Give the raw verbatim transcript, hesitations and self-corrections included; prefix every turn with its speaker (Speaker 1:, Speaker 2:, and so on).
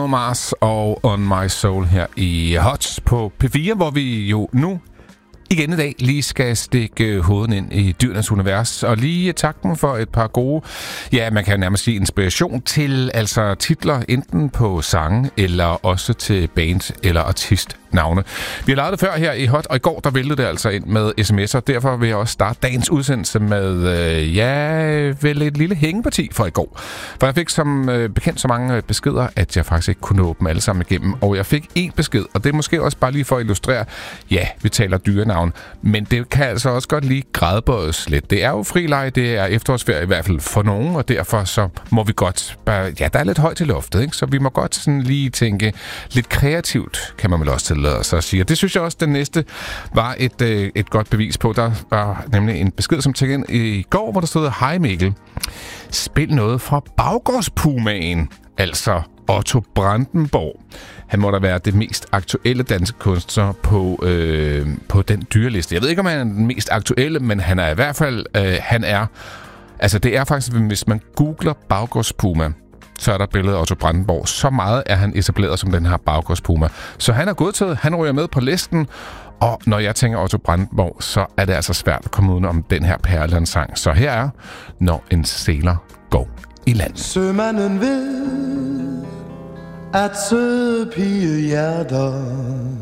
Speaker 1: Bruno Mars og On My Soul her i Hot på P fire, hvor vi jo nu igen i dag lige skal stikke hovedet ind i dyrenes univers, og lige takke for et par gode, ja, man kan nærmest sige inspiration til, altså titler enten på sange, eller også til band eller artistnavne. Vi har lavet det før her i Hot, og i går der væltede det altså ind med sms'er, derfor vil jeg også starte dagens udsendelse med, øh, ja, vel et lille hængeparti for i går. For jeg fik som øh, bekendt så mange beskeder, at jeg faktisk ikke kunne nå dem alle sammen igennem, og jeg fik én besked, og det er måske også bare lige for at illustrere, ja, vi taler dyrenavn, men det kan altså også godt lige gradbøjes lidt. Det er jo frileje, det er efterårsferie i hvert fald for nogen, og derfor så må vi godt, bare, ja, der er lidt højt til loftet, ikke? Så vi må godt sådan lige tænke lidt kreativt, kan man vel også tillade sig at sige. Og det synes jeg også, den næste var et, øh, et godt bevis på. Der var nemlig en besked, som tækkede ind i går, hvor der stod, hej Mikkel, spil noget fra Baggårdspumaen, altså Otto Brandenburg. Han må da være det mest aktuelle danske kunstner på, øh, på den dyreliste. Jeg ved ikke, om han er den mest aktuelle, men han er i hvert fald, øh, han er, altså det er faktisk, hvis man googler Baggårdspuma, så er der billedet af Otto Brandenburg. Så meget er han etableret som den her Baggårdspuma. Så han er godtaget, han ryger med på listen, og når jeg tænker Otto Brandenburg, så er det altså svært at komme uden om den her perlesang. Så her er, når en sæler går i land.
Speaker 2: Sømanden ved, at søde pigehjerter